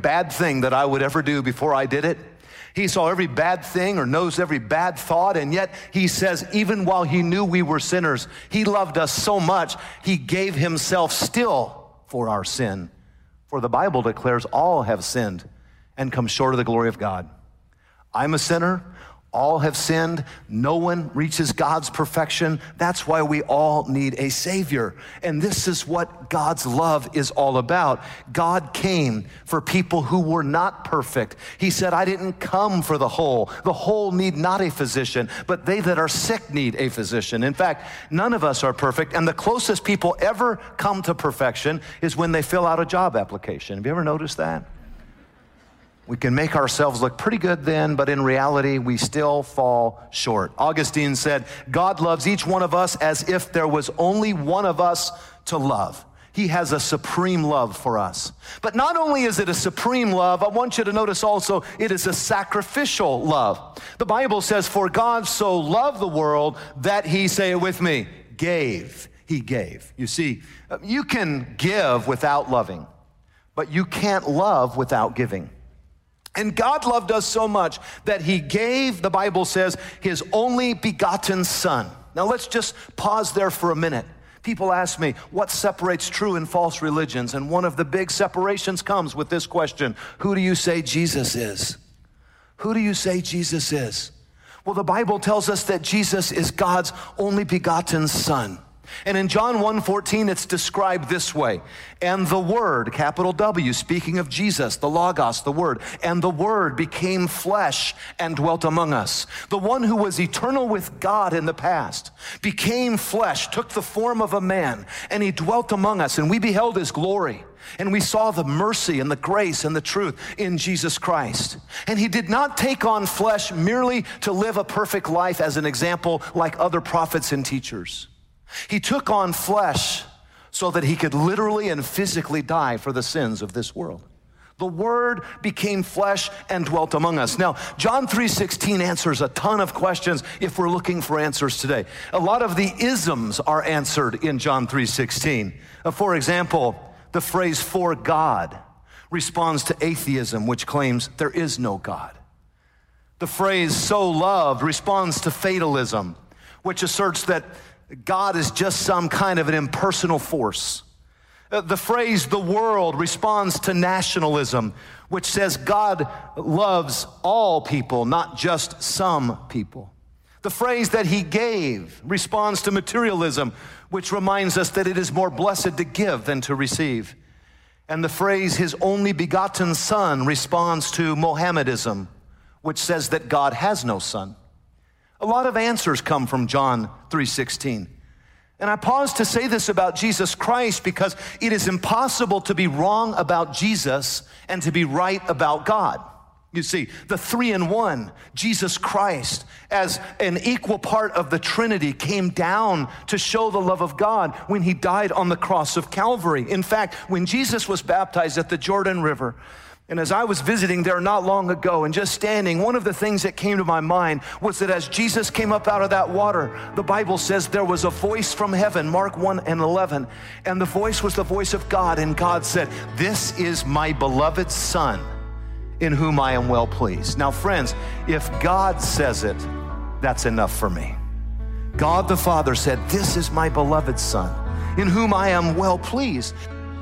bad thing that I would ever do before I did it. He saw every bad thing or knows every bad thought, and yet he says, even while he knew we were sinners, he loved us so much, he gave himself still for our sin. For the Bible declares all have sinned and come short of the glory of God. I'm a sinner. All have sinned. No one reaches God's perfection. That's why we all need a Savior. And this is what God's love is all about. God came for people who were not perfect. He said, I didn't come for the whole. The whole need not a physician, but they that are sick need a physician. In fact, none of us are perfect, and the closest people ever come to perfection is when they fill out a job application. Have you ever noticed that? We can make ourselves look pretty good then, but in reality, we still fall short. Augustine said, God loves each one of us as if there was only one of us to love. He has a supreme love for us. But not only is it a supreme love, I want you to notice also it is a sacrificial love. The Bible says, for God so loved the world that he, say it with me, gave. He gave. You see, you can give without loving, but you can't love without giving. And God loved us so much that he gave, the Bible says, his only begotten son. Now let's just pause there for a minute. People ask me, what separates true and false religions? And one of the big separations comes with this question: who do you say Jesus is? Who do you say Jesus is? Well, the Bible tells us that Jesus is God's only begotten son. And in John 1:14, it's described this way. And the Word, capital W, speaking of Jesus, the Logos, the Word, and the Word became flesh and dwelt among us. The one who was eternal with God in the past became flesh, took the form of a man, and he dwelt among us, and we beheld his glory. And we saw the mercy and the grace and the truth in Jesus Christ. And he did not take on flesh merely to live a perfect life as an example like other prophets and teachers. He took on flesh so that he could literally and physically die for the sins of this world. The Word became flesh and dwelt among us. Now, John 3:16 answers a ton of questions if we're looking for answers today. A lot of the isms are answered in John 3:16. For example, the phrase "for God" responds to atheism, which claims there is no God. The phrase "so loved" responds to fatalism, which asserts that God is just some kind of an impersonal force. The phrase "the world" responds to nationalism, which says God loves all people, not just some people. The phrase "that he gave" responds to materialism, which reminds us that it is more blessed to give than to receive. And the phrase "his only begotten son" responds to Mohammedism, which says that God has no son. A lot of answers come from John 3:16. And I pause to say this about Jesus Christ because it is impossible to be wrong about Jesus and to be right about God. You see, the three in one, Jesus Christ, as an equal part of the Trinity, came down to show the love of God when he died on the cross of Calvary. In fact, when Jesus was baptized at the Jordan River, and as I was visiting there not long ago and just standing, one of the things that came to my mind was that as Jesus came up out of that water, the Bible says there was a voice from heaven, Mark 1:11, and the voice was the voice of God, and God said, "This is my beloved Son, in whom I am well pleased." Now, friends, if God says it, that's enough for me. God the Father said, "This is my beloved Son, in whom I am well pleased."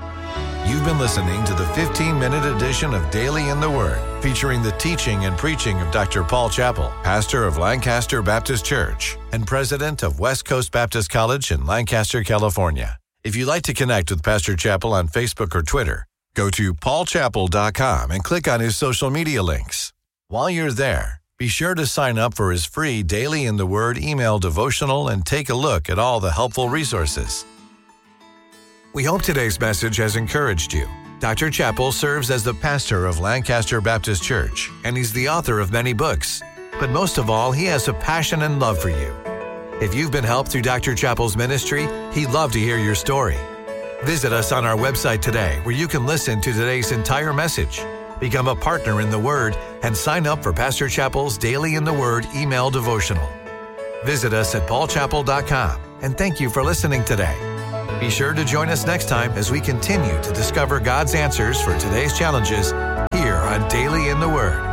You've been listening to the 15-minute edition of Daily in the Word, featuring the teaching and preaching of Dr. Paul Chappell, pastor of Lancaster Baptist Church and president of West Coast Baptist College in Lancaster, California. If you'd like to connect with Pastor Chappell on Facebook or Twitter, go to paulchappell.com and click on his social media links. While you're there, be sure to sign up for his free Daily in the Word email devotional and take a look at all the helpful resources. We hope today's message has encouraged you. Dr. Chappell serves as the pastor of Lancaster Baptist Church, and he's the author of many books. But most of all, he has a passion and love for you. If you've been helped through Dr. Chappell's ministry, he'd love to hear your story. Visit us on our website today, where you can listen to today's entire message, become a partner in the Word, and sign up for Pastor Chappell's Daily in the Word email devotional. Visit us at paulchappell.com, and thank you for listening today. Be sure to join us next time as we continue to discover God's answers for today's challenges on Daily in the Word.